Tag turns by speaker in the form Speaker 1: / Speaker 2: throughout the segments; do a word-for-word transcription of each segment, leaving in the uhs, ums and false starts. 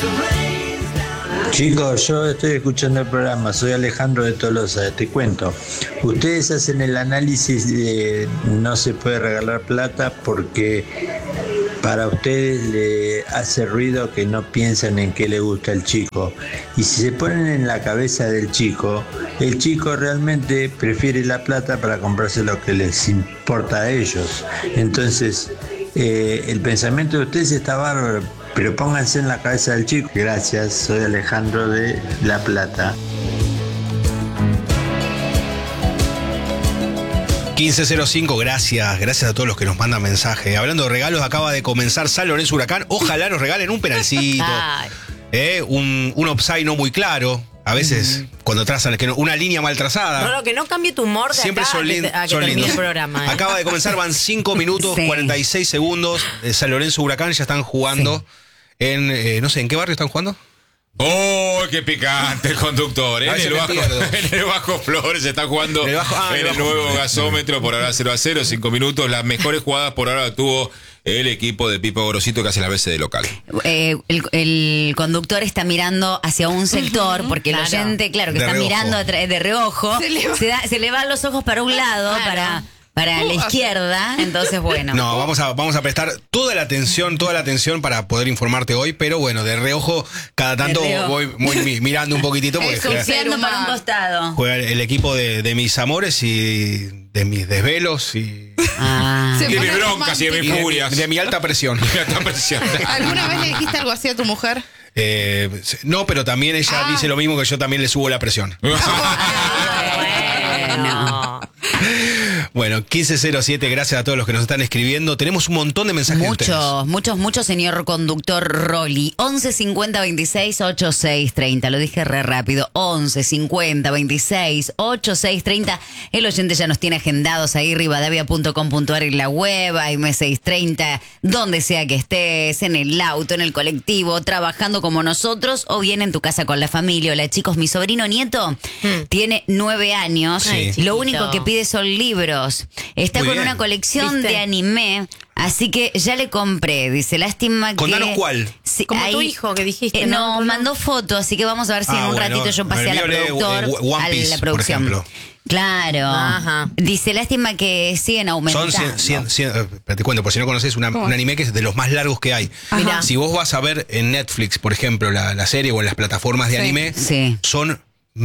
Speaker 1: Chicos, yo estoy escuchando el programa, soy Alejandro de Tolosa, te cuento. Ustedes hacen el análisis de no se puede regalar plata porque para ustedes le hace ruido que no piensan en qué le gusta al chico. Y si se ponen en la cabeza del chico, el chico realmente prefiere la plata para comprarse lo que les importa a ellos. Entonces, eh, el pensamiento de ustedes está bárbaro, pero pónganse en la cabeza del chico. Gracias, soy Alejandro de La Plata.
Speaker 2: quince cero cinco, gracias, gracias a todos los que nos mandan mensajes. Hablando de regalos, acaba de comenzar San Lorenzo Huracán. Ojalá nos regalen un penalcito, eh, un, un offside no muy claro. A veces, mm. cuando trazan, que no, una línea mal trazada.
Speaker 3: No, no, que no cambie tu humor de
Speaker 2: siempre
Speaker 3: acá
Speaker 2: son, lind-
Speaker 3: a que, a que
Speaker 2: son lindos.
Speaker 3: El programa, ¿eh?
Speaker 2: Acaba de comenzar, van cinco minutos, sí. cuarenta y seis segundos. San Lorenzo Huracán ya están jugando sí. en, eh, no sé, ¿en qué barrio están jugando?
Speaker 4: ¡Oh, qué picante el conductor! ¿eh? En, el bajo, en el Bajo Flores se está jugando en el, bajo, ah, en el, el nuevo Flores. Gasómetro por ahora cero a cero, cinco minutos. Las mejores jugadas por ahora tuvo el equipo de Pipo Gorosito que hace las veces de local.
Speaker 5: Eh, el, el conductor está mirando hacia un sector, uh-huh, porque claro. el oyente, claro, que de está reojo. mirando de reojo, se le, va. se, da, se le van los ojos para un lado, claro. para... Para la izquierda, entonces bueno.
Speaker 2: No, vamos a, vamos a prestar toda la atención, toda la atención para poder informarte hoy, pero bueno, de reojo, cada tanto voy, voy mirando un poquitito. Porque
Speaker 5: juega, para un costado.
Speaker 2: Juega el equipo de, de mis amores y de mis desvelos y...
Speaker 4: Ah. Y de mis broncas y de mis furias.
Speaker 2: De, de mi alta presión.
Speaker 4: De mi alta presión.
Speaker 6: ¿Alguna vez le dijiste algo así a tu mujer?
Speaker 2: Eh, no, pero también ella ah. dice lo mismo que yo también le subo la presión.
Speaker 5: Bueno.
Speaker 2: Bueno, quince cero siete, gracias a todos los que nos están escribiendo. Tenemos un montón de mensajes.
Speaker 5: Muchos, muchos, muchos, señor conductor Rolly. once cincuenta veintiséis ochenta y seis treinta. Lo dije re rápido. once cincuenta veintiséis ochenta y seis treinta. El oyente ya nos tiene agendados ahí, rivadavia punto com punto a r en la web, A M seiscientos treinta, donde sea que estés, en el auto, en el colectivo, trabajando como nosotros, o bien en tu casa con la familia. Hola, chicos, mi sobrino nieto hmm. tiene nueve años.
Speaker 3: Ay,
Speaker 5: Lo único que pide son libros. Está Muy con bien. una colección ¿Viste? de anime, así que ya le compré. Dice, lástima que...
Speaker 2: Contanos cuál.
Speaker 5: Sí,
Speaker 3: Como
Speaker 5: ahí,
Speaker 3: tu hijo que dijiste.
Speaker 5: Eh,
Speaker 3: no,
Speaker 5: no, mandó foto, así que vamos a ver si ah, en un bueno, ratito yo pasé a la productor,
Speaker 2: eh, One Piece,
Speaker 5: a la producción.
Speaker 2: Por ejemplo.
Speaker 5: Claro.
Speaker 3: Ajá.
Speaker 5: Dice, lástima que siguen aumentando.
Speaker 2: Son cien, cien, cien, te cuento, por si no conoces, una, un anime que es de los más largos que hay.
Speaker 5: Ajá.
Speaker 2: Si vos vas a ver en Netflix, por ejemplo, la, la serie o en las plataformas de
Speaker 5: sí.
Speaker 2: anime,
Speaker 5: sí.
Speaker 2: son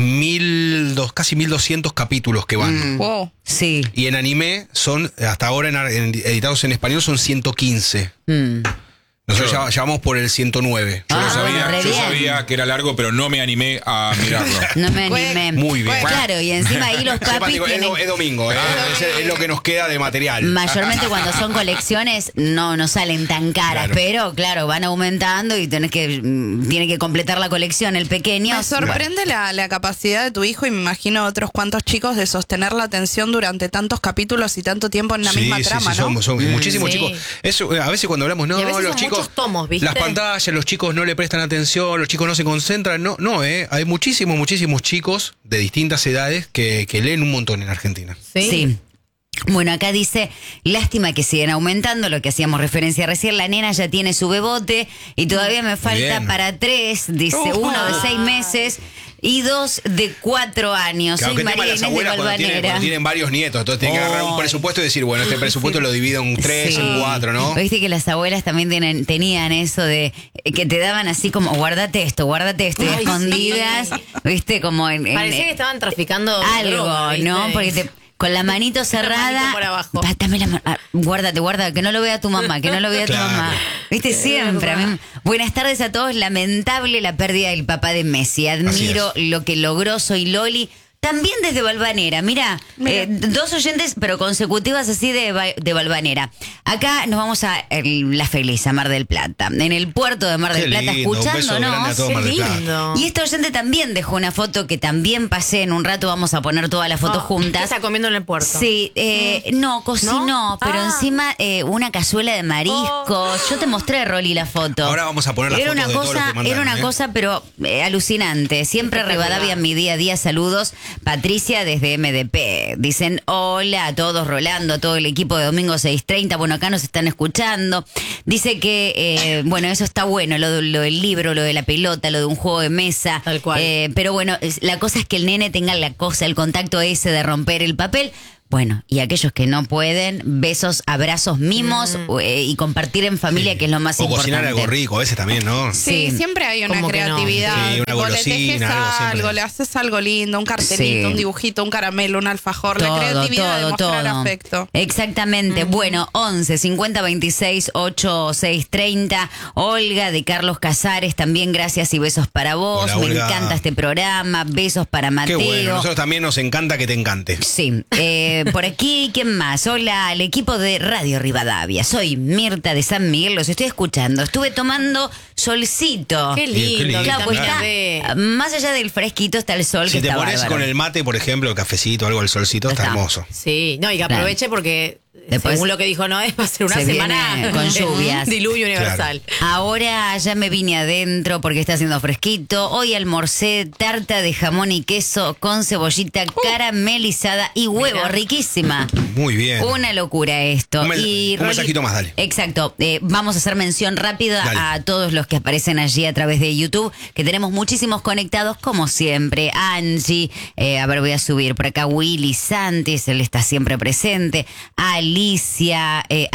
Speaker 2: mil dos, casi mil doscientos capítulos que van.
Speaker 5: Mm. Wow. Sí.
Speaker 2: Y en anime son, hasta ahora en, en, editados en español, son ciento quince. Mm. Nosotros ya, ya vamos por el ciento nueve.
Speaker 4: Yo,
Speaker 5: ah,
Speaker 4: lo sabía,
Speaker 5: bueno,
Speaker 4: yo sabía que era largo, pero no me animé a mirarlo.
Speaker 5: No me animé.
Speaker 2: Muy bien.
Speaker 5: Claro, y encima ahí los papis
Speaker 2: es,
Speaker 5: tienen...
Speaker 2: es domingo, eh, es, es lo que nos queda de material.
Speaker 5: Mayormente cuando son colecciones no, no salen tan caras, claro. pero claro, van aumentando y tenés que tiene que completar la colección el pequeño.
Speaker 6: Me sorprende bueno. la, la capacidad de tu hijo y me imagino otros cuantos chicos de sostener la atención durante tantos capítulos y tanto tiempo en la
Speaker 2: sí,
Speaker 6: misma
Speaker 2: sí,
Speaker 6: trama,
Speaker 2: sí,
Speaker 6: ¿no?
Speaker 2: Son, son mm, muchísimos
Speaker 5: sí.
Speaker 2: chicos. Eso, a veces cuando hablamos, no,
Speaker 3: y a veces
Speaker 2: los
Speaker 3: son
Speaker 2: chicos...
Speaker 3: muchos tomos, ¿viste?
Speaker 2: Las pantallas, los chicos no le prestan atención, los chicos no se concentran. No, no, eh. Hay muchísimos, muchísimos chicos de distintas edades que, que leen un montón en Argentina.
Speaker 5: Sí. sí. Bueno, acá dice, lástima que siguen aumentando, lo que hacíamos referencia recién, la nena ya tiene su bebote y todavía me falta Bien. para tres, dice, uh, uno de seis meses y dos de cuatro años.
Speaker 2: Claro,
Speaker 5: Soy María Inés de
Speaker 2: cuando
Speaker 5: Valvanera.
Speaker 2: tienen, cuando tienen varios nietos, entonces tienen oh. que agarrar un presupuesto y decir, bueno, este presupuesto sí. lo divido en tres, sí. en cuatro, ¿no?
Speaker 5: Viste que las abuelas también tienen, tenían eso de que te daban así como, guárdate esto, guárdate esto, y escondidas, sí. viste, como en... en
Speaker 3: Parecía que estaban traficando
Speaker 5: algo, droga, ¿no? Porque te... Con la manito cerrada,
Speaker 3: la
Speaker 5: dame la mano, ah, guárdate, guárdate, que no lo vea tu mamá, que no lo vea tu
Speaker 2: claro.
Speaker 5: mamá. Viste, siempre. A mí, buenas tardes a todos, lamentable la pérdida del papá de Messi. Admiro lo que logró, soy Loli. También desde Valvanera, mira, eh, dos oyentes, pero consecutivas así de, de Valvanera. Acá nos vamos a el, La Feliz, a Mar del Plata. En el puerto de Mar del
Speaker 2: Qué
Speaker 5: Plata,
Speaker 2: lindo,
Speaker 5: escuchándonos.
Speaker 2: Qué
Speaker 5: Mar
Speaker 2: del
Speaker 5: lindo. Y este oyente también dejó una foto que también pasé. En un rato vamos a poner toda la foto
Speaker 3: oh,
Speaker 5: juntas.
Speaker 3: ¿Qué está comiendo en el puerto?
Speaker 5: Sí, eh, no, cocinó, ¿No? pero ah. encima eh, una cazuela de mariscos. Oh. Yo te mostré, Rolly, la foto.
Speaker 2: Ahora vamos a poner la
Speaker 5: era
Speaker 2: foto
Speaker 5: una
Speaker 2: de
Speaker 5: cosa,
Speaker 2: todo lo que mandaron,
Speaker 5: Era una
Speaker 2: ¿eh?
Speaker 5: cosa, pero eh, alucinante. Siempre Rivadavia en mi día a día, saludos. Patricia desde M D P. Dicen, hola a todos, Rolando, a todo el equipo de Domingo seis treinta. Bueno, acá nos están escuchando. Dice que, eh, bueno, eso está bueno, lo, lo del libro, lo de la pelota, lo de un juego de mesa.
Speaker 3: Tal cual.
Speaker 5: Eh, pero bueno, la cosa es que el nene tenga la cosa, el contacto ese de romper el papel. Bueno, y aquellos que no pueden, besos, abrazos, mimos mm. eh, y compartir en familia, sí. que es lo más
Speaker 2: o
Speaker 5: importante.
Speaker 2: O cocinar algo rico, a veces también, ¿no?
Speaker 6: Sí, sí. siempre hay una creatividad.
Speaker 2: No? Sí, una
Speaker 6: tipo,
Speaker 2: golosina,
Speaker 6: le tejes
Speaker 2: algo,
Speaker 6: algo, le haces algo lindo, un cartelito, sí. un dibujito, un caramelo, un alfajor.
Speaker 5: Todo,
Speaker 6: la creatividad
Speaker 5: todo,
Speaker 6: de mostrar
Speaker 5: todo.
Speaker 6: afecto.
Speaker 5: Exactamente. Mm. Bueno, once cincuenta veintiséis ochenta y seis treinta. Olga de Carlos Casares, también gracias y besos para vos.
Speaker 2: Hola,
Speaker 5: Me
Speaker 2: Olga.
Speaker 5: encanta este programa. Besos para Mateo.
Speaker 2: Qué bueno, a nosotros también nos encanta que te encante.
Speaker 5: Sí. Eh, por aquí... ¿Quién más? Hola al equipo de Radio Rivadavia. Soy Mirta de San Miguel, los estoy escuchando. Estuve tomando solcito.
Speaker 3: Qué lindo.
Speaker 2: Qué lindo.
Speaker 5: Claro, pues
Speaker 3: Vitamina
Speaker 5: está,
Speaker 3: D.
Speaker 5: más allá del fresquito está el sol,
Speaker 2: Si
Speaker 5: que
Speaker 2: te
Speaker 5: está
Speaker 2: pones
Speaker 5: bárbaro.
Speaker 2: con el mate, por ejemplo, el cafecito, algo, el solcito, está,
Speaker 5: Está.
Speaker 2: hermoso.
Speaker 3: Sí, no, y que aproveche porque
Speaker 5: Después,
Speaker 3: según lo que dijo Noé, va a ser una
Speaker 5: se
Speaker 3: semana
Speaker 5: viene con
Speaker 3: de
Speaker 5: lluvias.
Speaker 3: diluvio universal.
Speaker 5: Ahora ya me vine adentro porque está haciendo fresquito. Hoy almorcé tarta de jamón y queso con cebollita
Speaker 3: Uh.
Speaker 5: caramelizada y huevo,
Speaker 3: Mirá.
Speaker 5: riquísima.
Speaker 2: Muy bien.
Speaker 5: Una locura esto.
Speaker 2: Un, mes-
Speaker 5: y
Speaker 2: un mensajito más, dale.
Speaker 5: Exacto. Eh, vamos a hacer mención rápida
Speaker 2: Dale.
Speaker 5: a todos los que aparecen allí a través de YouTube, que tenemos muchísimos conectados, como siempre. Angie, eh, a ver, voy a subir por acá. Willy Santis, él está siempre presente. Alicia, eh,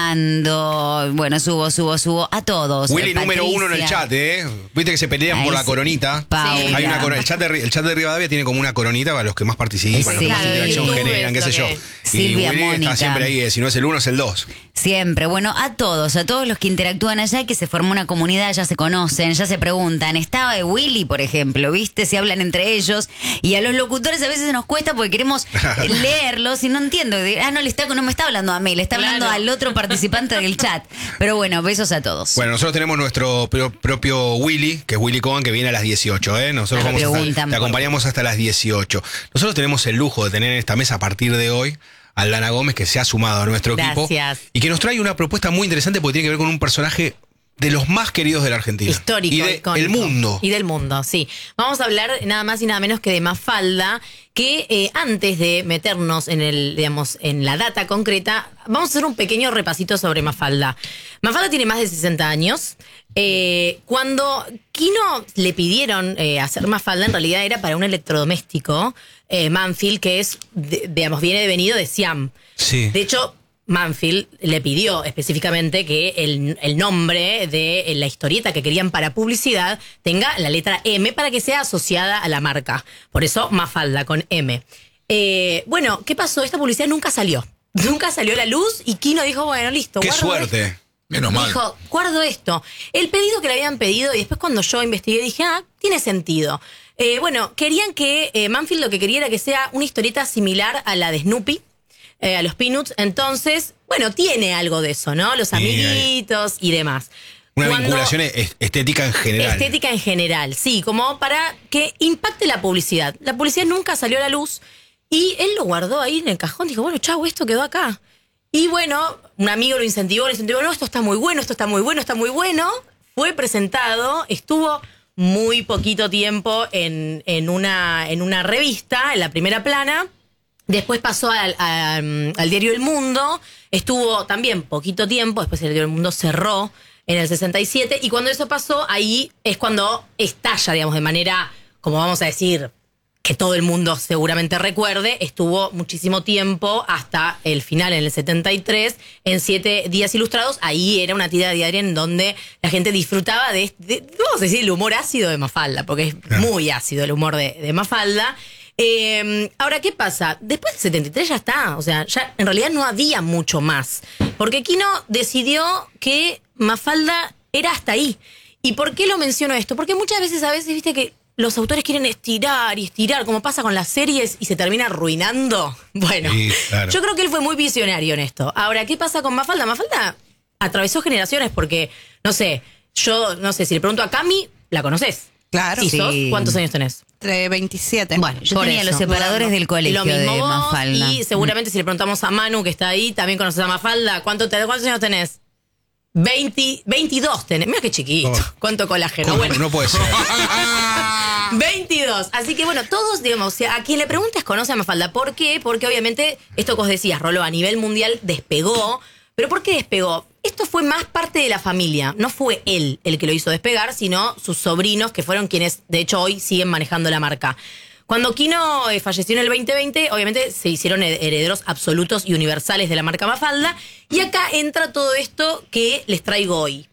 Speaker 5: Armando. Bueno, subo, subo, subo. A todos.
Speaker 2: Willy
Speaker 5: Eh,
Speaker 2: número
Speaker 5: Patricia.
Speaker 2: uno en el chat, ¿eh? Viste que se pelean
Speaker 5: Ahí
Speaker 2: por la
Speaker 5: sí.
Speaker 2: coronita.
Speaker 5: Paula.
Speaker 2: Hay una coro- el, chat de, Ri- el chat de Rivadavia tiene como una coronita para los que más participan, los que
Speaker 5: Sí.
Speaker 2: más
Speaker 5: Claro,
Speaker 2: interacción
Speaker 3: YouTube,
Speaker 2: generan, qué sé
Speaker 3: eso
Speaker 2: yo.
Speaker 3: que-
Speaker 2: Y
Speaker 5: Silvia
Speaker 2: Willy
Speaker 5: Mónica.
Speaker 2: está siempre ahí, eh, si no es el uno, es el dos.
Speaker 5: Siempre. Bueno, a todos, a todos los que interactúan allá, que se formó una comunidad, ya se conocen, ya se preguntan. Estaba de Willy, por ejemplo, ¿viste? Se hablan entre ellos. Y a los locutores a veces nos cuesta porque queremos leerlos y no entiendo. De, ah, no, le está, no me está hablando a mí, le está hablando
Speaker 3: Claro.
Speaker 5: al otro participante del chat. Pero bueno, besos a todos.
Speaker 2: Bueno, nosotros tenemos nuestro pro- propio Willy, que es Willy Cogan, que viene a las dieciocho, ¿eh? Nosotros
Speaker 5: Me
Speaker 2: vamos hasta,
Speaker 5: preguntan
Speaker 2: te
Speaker 5: por-
Speaker 2: acompañamos hasta las dieciocho. Nosotros tenemos el lujo de tener en esta mesa a partir de hoy a Aldana Gómez, que se ha sumado a nuestro equipo.
Speaker 3: Gracias.
Speaker 2: Y que nos trae una propuesta muy interesante porque tiene que ver con un personaje de los más queridos de la Argentina.
Speaker 3: Histórico.
Speaker 2: Y
Speaker 3: icónico.
Speaker 2: del mundo.
Speaker 3: Y del mundo, sí. Vamos a hablar nada más y nada menos que de Mafalda, que eh, antes de meternos en el, digamos, en la data concreta, vamos a hacer un pequeño repasito sobre Mafalda. Mafalda tiene más de sesenta años. Eh, cuando Kino le pidieron eh, hacer Mafalda, en realidad era para un electrodoméstico, eh, Manfield, que es, de- digamos, viene devenido de Siam.
Speaker 2: Sí.
Speaker 3: De hecho, Manfield le pidió específicamente que el, el nombre de la historieta que querían para publicidad tenga la letra M para que sea asociada a la marca. Por eso Mafalda con M. Eh, bueno, ¿qué pasó? Esta publicidad nunca salió. Nunca salió a la luz y Kino dijo, bueno, listo.
Speaker 2: Qué
Speaker 3: guardo
Speaker 2: suerte.
Speaker 3: esto.
Speaker 4: Menos mal.
Speaker 3: Dijo, guardo esto. El pedido que le habían pedido y después cuando yo investigué dije, ah, tiene sentido. Eh, bueno, querían que, eh, Manfield lo que quería era que sea una historieta similar a la de Snoopy. Eh, a los Peanuts, entonces, bueno, tiene algo de eso, ¿no? Los
Speaker 2: Sí,
Speaker 3: amiguitos y demás.
Speaker 2: Una
Speaker 3: Cuando-
Speaker 2: vinculación es- estética en general.
Speaker 3: Estética en general, sí, como para que impacte la publicidad. La publicidad nunca salió a la luz y él lo guardó ahí en el cajón. Dijo, bueno, chau, esto quedó acá. Y bueno, un amigo lo incentivó, le incentivó, no, esto está muy bueno, esto está muy bueno, está muy bueno. Fue presentado, estuvo muy poquito tiempo en, en, una, en una revista, en la primera plana. Después pasó al, al, al diario El Mundo, estuvo también poquito tiempo, después el diario El Mundo cerró en el sesenta y siete, y cuando eso pasó, ahí es cuando estalla, digamos, de manera, como vamos a decir, que todo el mundo seguramente recuerde, estuvo muchísimo tiempo hasta el final, en el setenta y tres, en Siete Días Ilustrados. Ahí era una tira diaria en donde la gente disfrutaba de, de vamos a decir, el humor ácido de Mafalda, porque es
Speaker 2: Claro.
Speaker 3: muy ácido el humor de, de Mafalda. Eh, ahora, ¿qué pasa? Después del setenta y tres ya está, o sea, ya en realidad no había mucho más, porque Kino decidió que Mafalda era hasta ahí. ¿Y por qué lo menciono esto? Porque muchas veces, a veces, viste que los autores quieren estirar y estirar, como pasa con las series, y se termina arruinando. Bueno,
Speaker 2: Sí, claro.
Speaker 3: yo creo que él fue muy visionario en esto. Ahora, ¿qué pasa con Mafalda? Mafalda atravesó generaciones porque, no sé, yo, no sé, si le pregunto a Cami, ¿la conoces?
Speaker 6: Claro.
Speaker 3: ¿Sí
Speaker 5: Sí.
Speaker 3: sos? ¿Cuántos años tenés?
Speaker 6: Entre veintisiete.
Speaker 3: Bueno,
Speaker 5: Yo
Speaker 3: por
Speaker 5: tenía
Speaker 3: eso.
Speaker 5: los separadores del colegio
Speaker 3: Lo mismo
Speaker 5: de
Speaker 3: vos,
Speaker 5: Mafalda.
Speaker 3: y seguramente si le preguntamos a Manu, que está ahí, también conoces a Mafalda. ¿Cuánto te, ¿Cuántos años tenés? veinte, veintidós tenés. Mira qué chiquito.
Speaker 2: Oh.
Speaker 3: Cuánto colágeno.
Speaker 2: ¿Cómo?
Speaker 3: Bueno,
Speaker 2: No puede ser.
Speaker 3: veintidós. Así que bueno, todos, digamos, a quien le preguntes conoce a Mafalda. ¿Por qué? Porque obviamente, esto que vos decías, Rolo, a nivel mundial despegó. ¿Pero por qué despegó? Esto fue más parte de la familia. No fue él el que lo hizo despegar, sino sus sobrinos, que fueron quienes, de hecho, hoy siguen manejando la marca. Cuando Kino eh, falleció en el veinte veinte, obviamente se hicieron herederos absolutos y universales de la marca Mafalda. Y acá entra todo esto que les traigo hoy.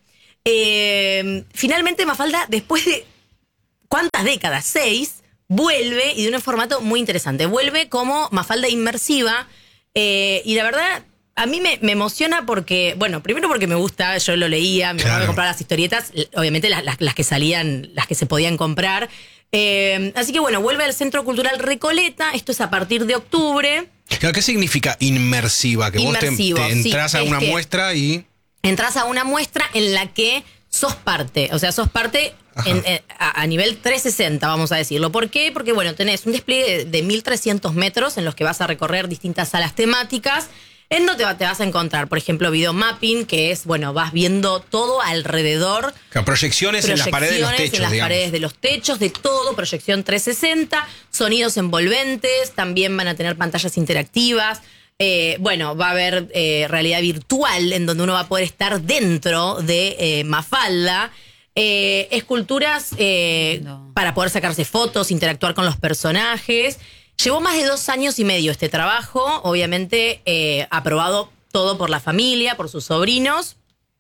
Speaker 3: Eh, finalmente Mafalda, después de ¿cuántas décadas? Seis, vuelve y de un formato muy interesante. Vuelve como Mafalda inmersiva eh, y la verdad... A mí me, me emociona porque, bueno, primero porque me gusta, yo lo leía, me
Speaker 2: claro.
Speaker 3: iba a comprar las historietas, obviamente las, las, las que salían, las que se podían comprar. Eh, así que bueno, vuelve al Centro Cultural Recoleta, esto es a partir de octubre.
Speaker 2: Claro, ¿qué significa inmersiva? Que
Speaker 3: Inmersivo,
Speaker 2: vos te, te entras
Speaker 3: sí,
Speaker 2: a una
Speaker 3: que
Speaker 2: muestra y...
Speaker 3: Entras a una muestra en la que sos parte, o sea, sos parte en, en, a, a nivel trescientos sesenta, vamos a decirlo. ¿Por qué? Porque, bueno, tenés un despliegue de, de mil trescientos metros en los que vas a recorrer distintas salas temáticas. En donde te vas a encontrar, por ejemplo, video mapping, que es, bueno, vas viendo todo alrededor.
Speaker 2: Claro, proyecciones, proyecciones en las paredes de los techos,
Speaker 3: en las
Speaker 2: digamos.
Speaker 3: paredes de los techos, de todo, proyección trescientos sesenta, sonidos envolventes, también van a tener pantallas interactivas. Eh, bueno, va a haber eh, realidad virtual, en donde uno va a poder estar dentro de eh, Mafalda. Eh, esculturas eh, no. para poder sacarse fotos, interactuar con los personajes. Llevó más de dos años y medio este trabajo, obviamente eh, aprobado todo por la familia, por sus sobrinos.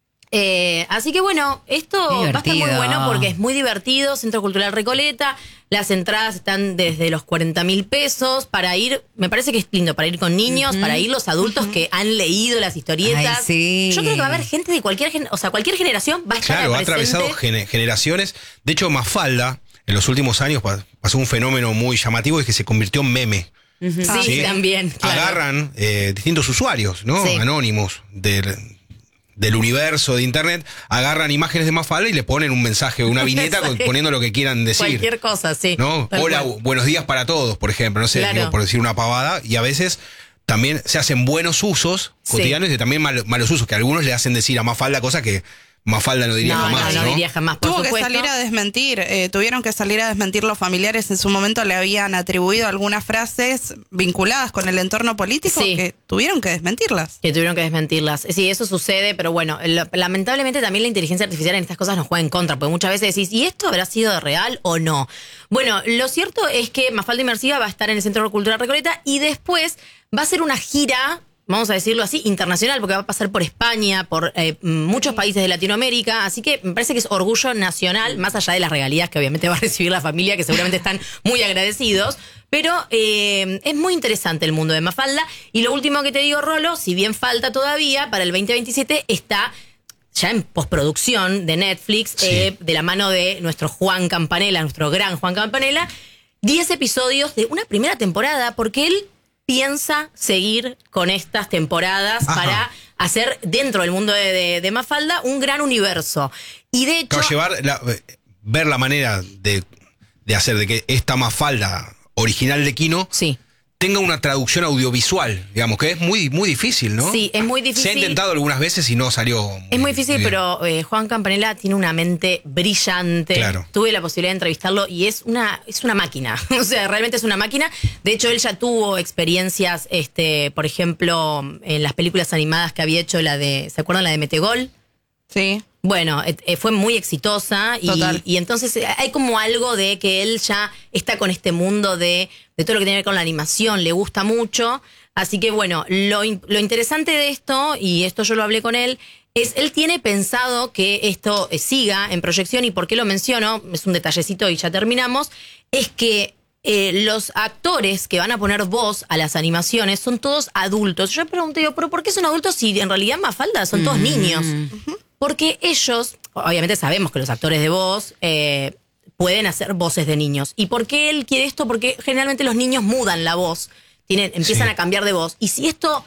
Speaker 3: Eh, así que bueno, esto va a estar muy bueno porque es muy divertido. Centro Cultural Recoleta, las entradas están desde los cuarenta mil pesos para ir, me parece que es lindo, para ir con niños, uh-huh. para ir los adultos uh-huh. que han leído las historietas.
Speaker 5: Ay, sí.
Speaker 3: Yo creo que va a haber gente de cualquier, o sea, cualquier generación va a estar
Speaker 2: Claro, ha
Speaker 3: presente.
Speaker 2: atravesado gen- generaciones. De hecho, Mafalda, en los últimos años pasó un fenómeno muy llamativo, es que se convirtió en meme.
Speaker 3: Uh-huh. Sí, ¿sí? También. Claro.
Speaker 2: Agarran eh, distintos usuarios, ¿no? Sí. Anónimos del, del universo de internet, agarran imágenes de Mafalda y le ponen un mensaje, una viñeta con, poniendo lo que quieran decir.
Speaker 3: Cualquier cosa, sí.
Speaker 2: ¿No? Hola,
Speaker 3: cual.
Speaker 2: buenos días para todos, por ejemplo, no sé,
Speaker 3: Claro.
Speaker 2: digo, por decir una pavada, y a veces también se hacen buenos usos cotidianos sí. y también mal, malos usos, que algunos le hacen decir a Mafalda cosas que Mafalda no diría
Speaker 3: no,
Speaker 2: jamás.
Speaker 3: No, no,
Speaker 2: no
Speaker 3: diría jamás. Por
Speaker 6: Tuvo
Speaker 3: supuesto.
Speaker 6: que salir a desmentir, eh, tuvieron que salir a desmentir los familiares. En su momento le habían atribuido algunas frases vinculadas con el entorno político
Speaker 3: sí.
Speaker 6: que tuvieron que desmentirlas.
Speaker 3: Que tuvieron que desmentirlas. Sí, eso sucede, pero bueno, lo, lamentablemente también la inteligencia artificial en estas cosas nos juega en contra, porque muchas veces decís, ¿y esto habrá sido real o no? Bueno, lo cierto es que Mafalda Inmersiva va a estar en el Centro Cultural Recoleta y después va a ser una gira, vamos a decirlo así, internacional, porque va a pasar por España, por eh, muchos países de Latinoamérica, así que me parece que es orgullo nacional, más allá de las regalías que obviamente va a recibir la familia, que seguramente están muy agradecidos, pero eh, es muy interesante el mundo de Mafalda. Y lo último que te digo, Rolo, si bien falta todavía, para el veinte veintisiete está ya en postproducción de Netflix, sí. eh, de la mano de nuestro Juan Campanella, nuestro gran Juan Campanella, diez episodios de una primera temporada, porque él piensa seguir con estas temporadas Ajá. para hacer dentro del mundo de, de, de Mafalda un gran universo. Y de hecho...
Speaker 2: Claro, llevar la, ver la manera de, de hacer de que esta Mafalda original de Kino
Speaker 3: sí.
Speaker 2: tenga una traducción audiovisual, digamos, que es muy, muy difícil, ¿no?
Speaker 3: Sí, es muy difícil.
Speaker 2: Se ha intentado algunas veces y no salió muy,
Speaker 3: Es muy difícil,
Speaker 2: bien.
Speaker 3: pero eh, Juan Campanella tiene una mente brillante.
Speaker 2: Claro.
Speaker 3: Tuve la posibilidad de entrevistarlo y es una, es una máquina. O sea, realmente es una máquina. De hecho, él ya tuvo experiencias, este, por ejemplo, en las películas animadas que había hecho, la de, ¿se acuerdan la de Metegol?
Speaker 6: Sí.
Speaker 3: Bueno, eh, fue muy exitosa y, y entonces hay como algo de que él ya está con este mundo de, de todo lo que tiene que ver con la animación, le gusta mucho. Así que bueno, lo, lo interesante de esto, y esto yo lo hablé con él, es él tiene pensado que esto siga en proyección. Y por qué lo menciono, es un detallecito y ya terminamos, es que eh, los actores que van a poner voz a las animaciones son todos adultos. Yo pregunté, yo, ¿pero por qué son adultos si en realidad Mafalda son todos mm. niños? Uh-huh. Porque ellos, obviamente sabemos que los actores de voz eh, pueden hacer voces de niños. ¿Y por qué él quiere esto? Porque generalmente los niños mudan la voz, tienen, empiezan sí. a cambiar de voz. Y si esto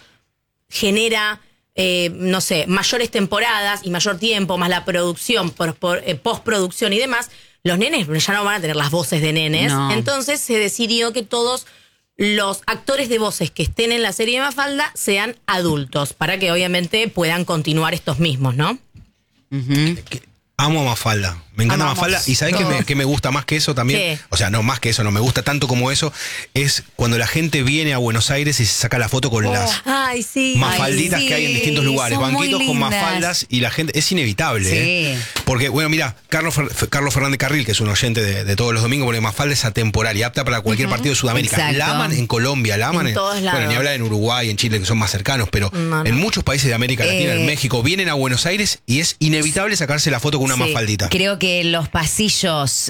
Speaker 3: genera, eh, no sé, mayores temporadas y mayor tiempo, más la producción, por, por, eh, postproducción y demás, los nenes ya no van a tener las voces de nenes. No. Entonces se decidió que todos los actores de voces que estén en la serie de Mafalda sean adultos, para que obviamente puedan continuar estos mismos, ¿no?
Speaker 2: Uh-huh. Amo a Mafalda. Me encanta
Speaker 6: Amamos.
Speaker 2: Mafalda. ¿Y sabés qué me, qué me gusta más que eso también?
Speaker 3: ¿Qué?
Speaker 2: O sea, no, más que eso, no me gusta tanto como eso. Es cuando la gente viene a Buenos Aires y se saca la foto con
Speaker 6: Oh.
Speaker 2: las
Speaker 3: Ay, sí.
Speaker 2: mafalditas
Speaker 5: Ay, sí,
Speaker 2: que hay en distintos lugares.
Speaker 5: son muy
Speaker 2: Banquitos con
Speaker 5: lindas.
Speaker 2: mafaldas y la gente. Es inevitable,
Speaker 5: Sí.
Speaker 2: ¿eh? Porque, bueno, mira, Carlos, Fer- Carlos Fernández Carril, que es un oyente de, de todos los domingos, porque Mafalda es atemporal y apta para cualquier partido de Sudamérica.
Speaker 5: Exacto.
Speaker 2: La aman en Colombia, la aman
Speaker 3: En todos lados.
Speaker 2: Bueno, ni hablar en Uruguay, en Chile, que son más cercanos, pero
Speaker 3: No, no.
Speaker 2: en muchos países de América Latina,
Speaker 5: Eh,
Speaker 2: en México, vienen a Buenos Aires y es inevitable sacarse la foto con una
Speaker 3: Sí.
Speaker 2: mafaldita.
Speaker 5: Creo que los pasillos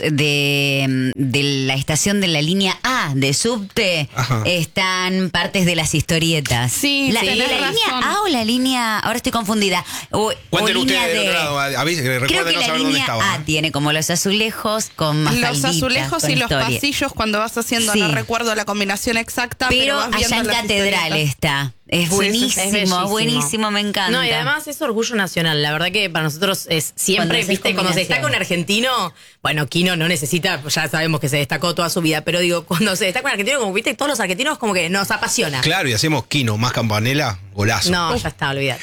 Speaker 5: de, de la estación de la línea A de subte
Speaker 2: Ajá.
Speaker 5: están partes de las historietas.
Speaker 6: Sí,
Speaker 5: la,
Speaker 6: tenés
Speaker 5: la línea
Speaker 6: razón.
Speaker 5: A o la línea, ahora estoy confundida. O, o
Speaker 2: Cuéntenos
Speaker 5: línea
Speaker 2: ustedes del
Speaker 5: de-
Speaker 2: otro lado, a- avisen,
Speaker 5: Creo
Speaker 2: recuérdenos
Speaker 5: que la
Speaker 2: saber dónde
Speaker 5: línea
Speaker 2: estaba.
Speaker 5: A tiene como los azulejos con más
Speaker 6: Los azulejos y los
Speaker 5: pasillos
Speaker 6: pasillos cuando vas haciendo,
Speaker 5: Sí.
Speaker 6: no recuerdo la combinación exacta, pero,
Speaker 5: Pero
Speaker 6: vas viendo
Speaker 5: allá en
Speaker 6: las
Speaker 5: Catedral
Speaker 6: historietas.
Speaker 5: está. Es
Speaker 3: Sí,
Speaker 5: buenísimo,
Speaker 3: es bellísimo.
Speaker 5: buenísimo, me encanta.
Speaker 3: No, y además es orgullo nacional. La verdad que para nosotros es
Speaker 5: Cuando
Speaker 3: siempre,
Speaker 5: haces
Speaker 3: viste, cuando se está con
Speaker 5: combinaciones.
Speaker 3: argentino, bueno, Kino no necesita, ya sabemos que se destacó toda su vida, pero digo, cuando se destaca con argentino, como viste, todos los argentinos como que nos apasiona.
Speaker 2: Claro, y hacemos Kino más Campanella, golazo.
Speaker 3: No, ya está, olvidate.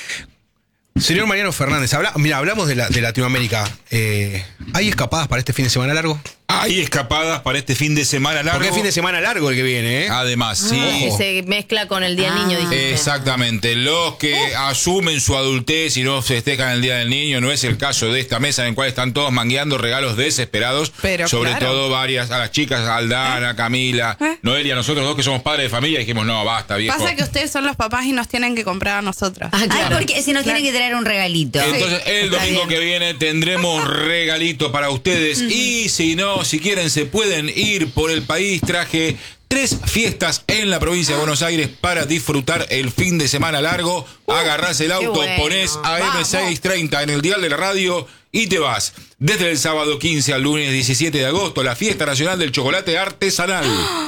Speaker 2: Señor Mariano Fernández, habla, mira, hablamos de, la, de Latinoamérica. Eh, ¿Hay escapadas para este fin de semana largo?
Speaker 4: Hay escapadas para este fin de semana largo.
Speaker 2: Porque es fin de semana largo el que viene, ¿eh?
Speaker 4: Además, sí.
Speaker 3: Que se mezcla con el Día del
Speaker 5: Ah.
Speaker 3: Niño, dijiste.
Speaker 4: Exactamente, los que asumen su adultez y no festejan el Día del Niño, no es el caso de esta mesa en la cual están todos mangueando regalos desesperados,
Speaker 6: Pero
Speaker 4: sobre
Speaker 6: claro.
Speaker 4: todo varias, a las chicas, Aldana, Camila,
Speaker 6: ¿Eh?
Speaker 4: Noelia, nosotros dos que somos padres de familia dijimos, no, basta, viejo.
Speaker 6: Pasa que ustedes son los papás y nos tienen que comprar a nosotras.
Speaker 3: Ah,
Speaker 5: Ay,
Speaker 3: claro.
Speaker 5: porque si nos
Speaker 6: Claro.
Speaker 5: tienen que traer un regalito.
Speaker 4: Entonces, el
Speaker 5: Está
Speaker 4: domingo
Speaker 5: bien.
Speaker 4: que viene tendremos regalito para ustedes. Y si no, si quieren, se pueden ir por el país. Traje tres fiestas en la provincia de Buenos Aires para disfrutar el fin de semana largo. Agarrás el auto,
Speaker 3: bueno.
Speaker 4: ponés A M
Speaker 3: Vamos.
Speaker 4: seiscientos treinta en el dial de la radio y te vas. Desde el sábado quince al lunes diecisiete de agosto, la Fiesta Nacional del Chocolate Artesanal.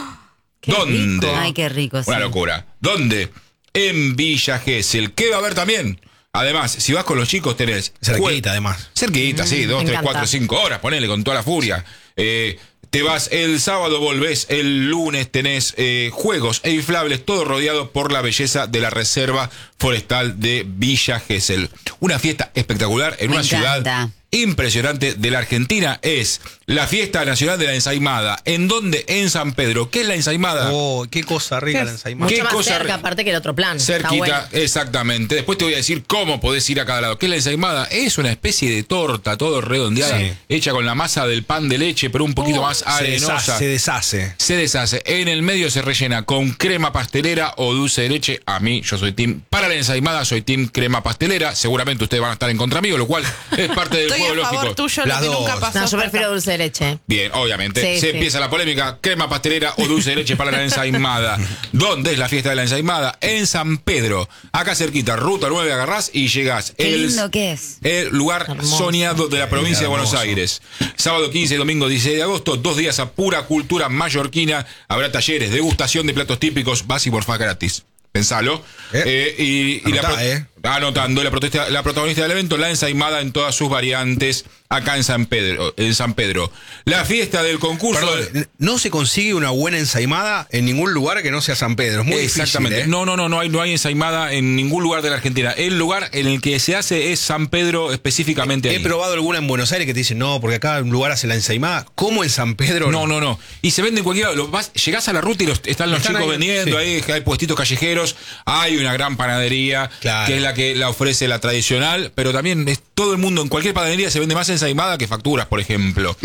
Speaker 3: Qué
Speaker 4: ¿Dónde?
Speaker 3: rico.
Speaker 5: Ay, qué rico.
Speaker 4: Una
Speaker 5: sí.
Speaker 4: locura. ¿Dónde? En Villa Gesell. ¿Qué va a haber también? Además, si vas con los chicos tenés...
Speaker 2: Cerquita,
Speaker 4: jue-
Speaker 2: además.
Speaker 4: Cerquita, sí, dos,
Speaker 3: me
Speaker 4: tres,
Speaker 3: encanta.
Speaker 4: cuatro, cinco horas, ponele con toda la furia. Eh, te vas el sábado, volvés el lunes, tenés eh, juegos e inflables, todo rodeado por la belleza de la Reserva Forestal de Villa Gesell. Una fiesta espectacular en
Speaker 5: Me
Speaker 4: una ciudad
Speaker 5: encanta.
Speaker 4: impresionante de la Argentina. Es la Fiesta Nacional de la Ensaimada. ¿En dónde? En San Pedro. ¿Qué es la ensaimada?
Speaker 2: Oh, qué cosa rica
Speaker 6: ¿Qué
Speaker 2: la
Speaker 6: es?
Speaker 2: ensaimada.
Speaker 4: ¿Qué
Speaker 3: Mucho más
Speaker 4: cosa
Speaker 3: cerca,
Speaker 4: re-
Speaker 3: aparte que el otro plan. Está
Speaker 4: Cerquita,
Speaker 3: bueno.
Speaker 4: exactamente. Después te voy a decir cómo podés ir a cada lado. ¿Qué es la ensaimada? Es una especie de torta, todo redondeada,
Speaker 2: Sí.
Speaker 4: hecha con la masa del pan de leche, pero un poquito más
Speaker 2: Se
Speaker 4: arenosa.
Speaker 2: deshace, se deshace.
Speaker 4: Se deshace. En el medio se rellena con crema pastelera o dulce de leche. A mí, yo soy team. Para la ensaimada, soy team crema pastelera. Seguramente ustedes van a estar en contra mío, lo cual es parte del
Speaker 6: Estoy
Speaker 4: juego
Speaker 6: a favor
Speaker 4: lógico.
Speaker 6: tuyo,
Speaker 2: Las
Speaker 6: lo que nunca
Speaker 2: dos.
Speaker 6: pasó.
Speaker 3: No, yo prefiero dulce de leche.
Speaker 4: Bien, obviamente.
Speaker 3: Sí,
Speaker 4: se
Speaker 3: sí.
Speaker 4: empieza la polémica. Crema pastelera o dulce de leche para la ensaimada. ¿Dónde es la fiesta de la ensaimada? En San Pedro. Acá cerquita, ruta nueve, agarrás y llegás.
Speaker 5: Qué
Speaker 4: El-
Speaker 5: lindo que es.
Speaker 4: El lugar
Speaker 3: Hermoso.
Speaker 4: soñado de la provincia de Buenos
Speaker 2: Hermoso.
Speaker 4: Aires. Sábado quince y domingo dieciséis de agosto, dos días a pura cultura mallorquina. Habrá talleres, degustación de platos típicos, vas y porfa gratis. Pensalo.
Speaker 2: Eh,
Speaker 4: Eh, y y la,
Speaker 2: anotá,
Speaker 4: pro-
Speaker 2: eh.
Speaker 4: anotando, la, protesta- la protagonista del evento, la ensaimada en todas sus variantes, acá en San Pedro. En San Pedro. La fiesta del concurso.
Speaker 2: Perdón, no se consigue una buena ensaimada en ningún lugar que no sea San Pedro. Es muy
Speaker 4: Exactamente.
Speaker 2: difícil, ¿eh?
Speaker 4: No, no, no, no hay, no hay ensaimada en ningún lugar de la Argentina. El lugar en el que se hace es San Pedro específicamente.
Speaker 2: He
Speaker 4: ahí.
Speaker 2: probado alguna en Buenos Aires que te dicen, no, porque acá un lugar hace la ensaimada. ¿Cómo en San Pedro?
Speaker 4: No, no, no. Y se vende en cualquier lado. Lo vas- llegás a la ruta y los- están los
Speaker 2: Están
Speaker 4: chicos
Speaker 2: ahí,
Speaker 4: vendiendo,
Speaker 2: sí.
Speaker 4: ahí hay puestitos callejeros, hay una gran panadería,
Speaker 2: Claro.
Speaker 4: que es la que la ofrece la tradicional, pero también es todo el mundo, en cualquier panadería se vende más ensaimada que facturas, por ejemplo.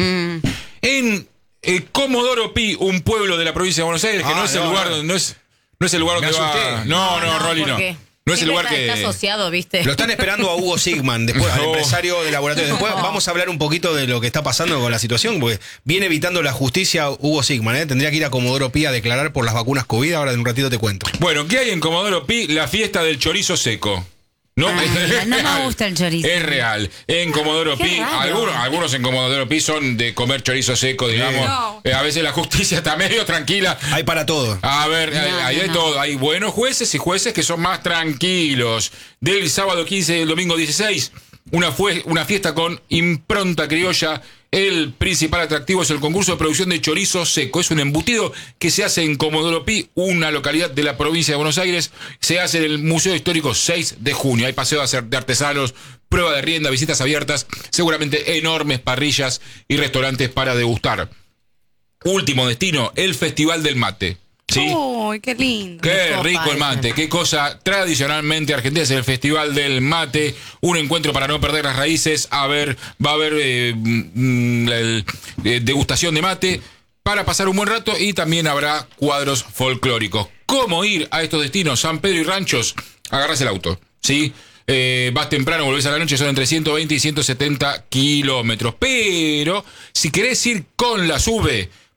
Speaker 4: En eh, Comodoro Pi, un pueblo de la provincia de Buenos Aires, que
Speaker 2: Ah,
Speaker 4: no es el
Speaker 2: no,
Speaker 4: lugar
Speaker 2: no.
Speaker 4: donde no es, no es el lugar
Speaker 2: Me
Speaker 4: donde va.
Speaker 2: asusté.
Speaker 4: No, no, Rolly,
Speaker 3: ¿por
Speaker 4: no.
Speaker 3: qué?
Speaker 4: No es el
Speaker 3: Siempre
Speaker 4: lugar
Speaker 3: está,
Speaker 4: que.
Speaker 3: está asociado, ¿viste?
Speaker 2: Lo están esperando a Hugo Sigman, después, al
Speaker 4: No.
Speaker 2: empresario de laboratorio. Después vamos a hablar un poquito de lo que está pasando con la situación, porque viene evitando la justicia Hugo Sigman, ¿eh? Tendría que ir a Comodoro Pi a declarar por las vacunas COVID, ahora en un ratito te cuento.
Speaker 4: Bueno, ¿qué hay en Comodoro Pi? La fiesta del chorizo seco. No,
Speaker 5: Ah,
Speaker 4: es
Speaker 5: no me
Speaker 4: real.
Speaker 5: gusta el chorizo.
Speaker 4: Es real. En Comodoro
Speaker 3: Qué
Speaker 4: Pi,
Speaker 3: raro.
Speaker 4: algunos, algunos en Comodoro Pi son de comer chorizo seco, digamos.
Speaker 6: No.
Speaker 4: Eh, a veces la justicia está medio tranquila.
Speaker 2: Hay para todo.
Speaker 4: A ver, hay,
Speaker 5: No,
Speaker 4: hay
Speaker 5: no,
Speaker 4: de
Speaker 5: no.
Speaker 4: todo. Hay buenos jueces y jueces que son más tranquilos. Del sábado quince y el domingo dieciséis, una, fue, una fiesta con impronta criolla El principal atractivo es el concurso de producción de chorizo seco. Es un embutido que se hace en Comodoro Pi, una localidad de la provincia de Buenos Aires. Se hace en el Museo Histórico seis de junio. Hay paseo de artesanos, prueba de rienda, visitas abiertas, seguramente enormes parrillas y restaurantes para degustar. Último destino, el Festival del Mate. ¿Sí?
Speaker 6: Uy, qué lindo.
Speaker 4: Qué rico el mate, qué cosa tradicionalmente argentina es el Festival del Mate, un encuentro para no perder las raíces. A ver, va a haber eh, el, eh, degustación de mate para pasar un buen rato y también habrá cuadros folclóricos. ¿Cómo ir a estos destinos? San Pedro y Ranchos, agarrás el auto, ¿sí? Eh, vas temprano, volvés a la noche, son entre ciento veinte y ciento setenta kilómetros. Pero si querés ir con la SUBE,